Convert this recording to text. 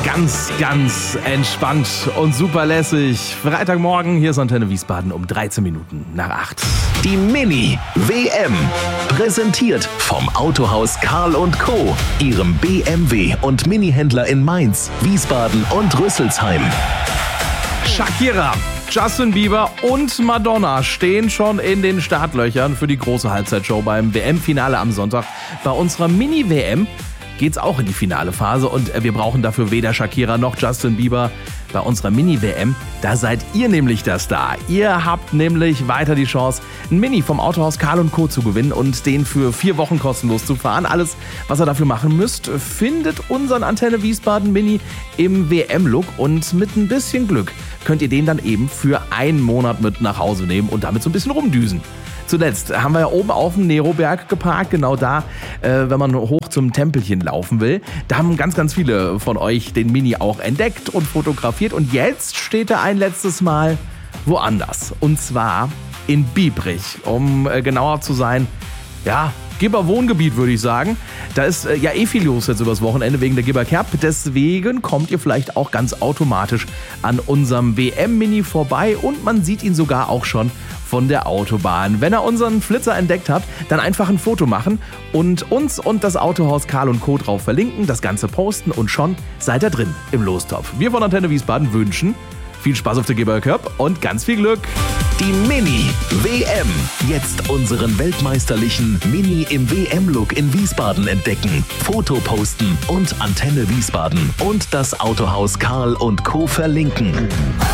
Ganz entspannt und super lässig. Freitagmorgen, hier ist Antenne Wiesbaden um 13 Minuten nach 8. Die Mini-WM. Präsentiert vom Autohaus Karl & Co. Ihrem BMW- und Mini-Händler in Mainz, Wiesbaden und Rüsselsheim. Shakira, Justin Bieber und Madonna stehen schon in den Startlöchern für die große Halbzeitshow beim WM-Finale am Sonntag. Bei unserer Mini-WM geht's auch in die finale Phase und wir brauchen dafür weder Shakira noch Justin Bieber. Bei unserer Mini-WM, da seid ihr nämlich der Star. Ihr habt nämlich weiter die Chance, ein Mini vom Autohaus Karl & Co. zu gewinnen und den für 4 Wochen kostenlos zu fahren. Alles, was ihr dafür machen müsst, findet unseren Antenne Wiesbaden Mini im WM-Look und mit ein bisschen Glück könnt ihr den dann eben für 1 Monat mit nach Hause nehmen und damit so ein bisschen rumdüsen. Zuletzt haben wir ja oben auf dem Neroberg geparkt, genau da, wenn man hoch zum Tempelchen laufen will. Da haben ganz viele von euch den Mini auch entdeckt und fotografiert. Und jetzt steht er ein letztes Mal woanders. Und zwar in Biebrich, um genauer zu sein. Ja, Gibber Wohngebiet, würde ich sagen. Da ist ja viel los jetzt übers Wochenende wegen der Gibber Kerb. Deswegen kommt ihr vielleicht auch ganz automatisch an unserem WM-Mini vorbei und man sieht ihn sogar auch schon von der Autobahn. Wenn ihr unseren Flitzer entdeckt habt, dann einfach ein Foto machen und uns und das Autohaus Karl & Co. drauf verlinken, das Ganze posten und schon seid ihr drin im Lostopf. Wir von Antenne Wiesbaden wünschen viel Spaß auf der Gibber Kerb und ganz viel Glück. Die Mini-WM. Jetzt unseren weltmeisterlichen Mini im WM-Look in Wiesbaden entdecken, Foto posten und Antenne Wiesbaden und das Autohaus Karl & Co. verlinken.